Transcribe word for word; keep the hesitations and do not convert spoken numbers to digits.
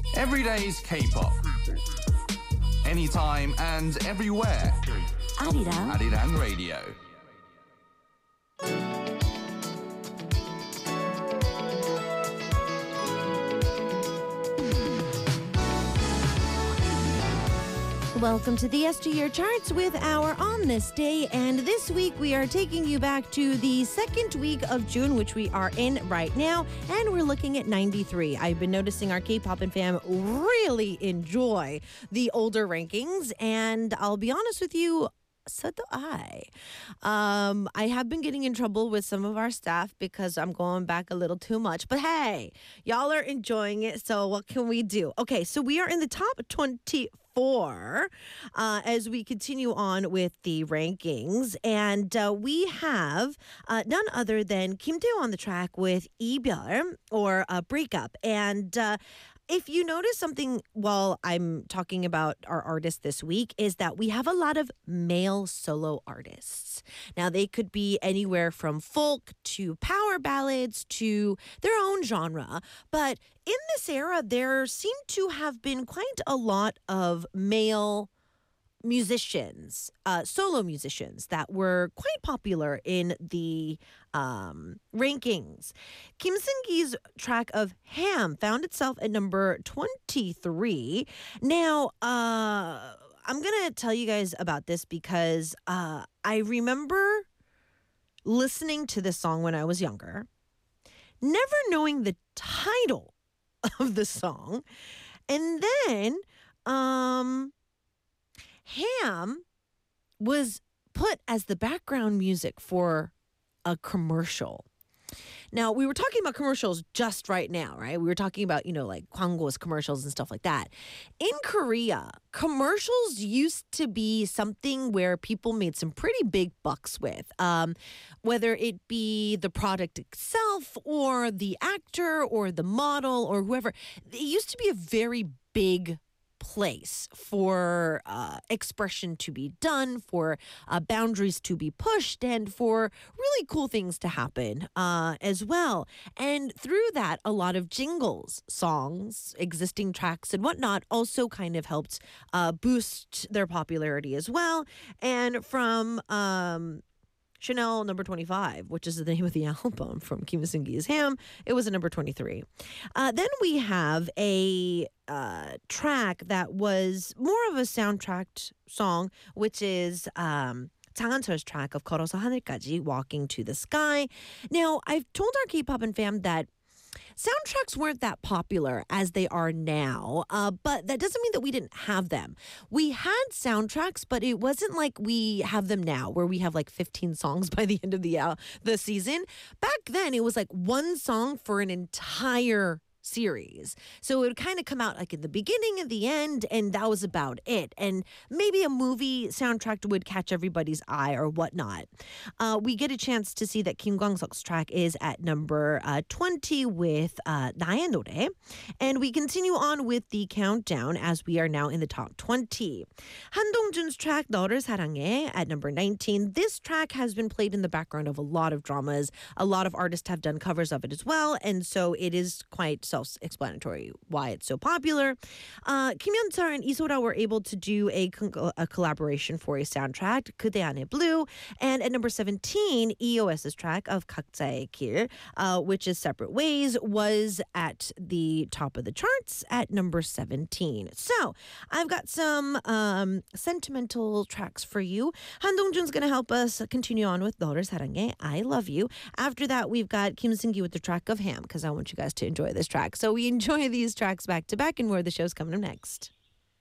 Everyday's K-pop. Anytime and everywhere. Arirang. Arirang Radio. Welcome to the S G Year Charts with our On This Day. And this week we are taking you back to the second week of June, which we are in right now. And we're looking at ninety-three. I've been noticing our K-pop and fam really enjoy the older rankings. And I'll be honest with you, so do I. Um, I have been getting in trouble with some of our staff because I'm going back a little too much. But hey, y'all are enjoying it. So what can we do? Okay, so we are in the top twenty-four uh, as we continue on with the rankings. And uh, we have uh, none other than Kim Tae on the track with 이별, or uh, Breakup. And uh, if you notice something while I'm talking about our artists this week, is that we have a lot of male solo artists. Now, they could be anywhere from folk to power ballads to their own genre. But in this era, there seem to have been quite a lot of male musicians, uh, solo musicians that were quite popular in the um, rankings. Kim Seung-gi's track of Ham found itself at number twenty-three. Now, uh, I'm going to tell you guys about this because uh, I remember listening to this song when I was younger, never knowing the title of the song, and then um Ham was put as the background music for a commercial. Now, we were talking about commercials just right now, right? We were talking about, you know, like 광고's commercials and stuff like that. In Korea, commercials used to be something where people made some pretty big bucks with, um, whether it be the product itself or the actor or the model or whoever. It used to be a very big place for uh, expression to be done, for uh, boundaries to be pushed, and for really cool things to happen uh, as well. And through that, a lot of jingles, songs, existing tracks, and whatnot also kind of helped uh, boost their popularity as well. And from um, Chanel number twenty-five, which is the name of the album from Kim Seung-gi's Ham, it was a number twenty-three. Uh, then we have a uh, track that was more of a soundtracked song, which is um, 장한철's track of 걸어서 하늘까지, Walking to the Sky. Now, I've told our K-pop and fam that soundtracks weren't that popular as they are now, uh, but that doesn't mean that we didn't have them. We had soundtracks, but it wasn't like we have them now, where we have like fifteen songs by the end of the uh, the season. Back then, it was like one song for an entire series. So it would kind of come out like in the beginning and the end, and that was about it. And maybe a movie soundtrack would catch everybody's eye or whatnot. Uh, we get a chance to see that Kim Kwang-seok's track is at number uh, twenty with uh, 나의 노래. And we continue on with the countdown as we are now in the top twenty. Han Dong-jun's track 너를 사랑해 at number nineteen. This track has been played in the background of a lot of dramas. A lot of artists have done covers of it as well, and so it is quite self-explanatory why it's so popular. Uh, Kim Yeon-chul and Isora were able to do a, con- a collaboration for a soundtrack, 그대 안에 Blue, and at number seventeen, EOS's track of 각자의 길, uh, which is Separate Ways, was at the top of the charts at number seventeen. So I've got some um, sentimental tracks for you. Han Dong-jun's going to help us continue on with 너를 사랑해, I Love You. After that, we've got Kim Seung-gi with the track of Ham, because I want you guys to enjoy this track. So we enjoy these tracks back to back, and where the show's coming up next.